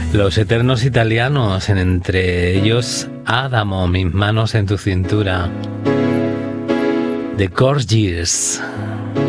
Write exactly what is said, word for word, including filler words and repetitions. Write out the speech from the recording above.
Los eternos italianos, en entre ellos Adamo, mis manos en tu cintura. The Gorgeous.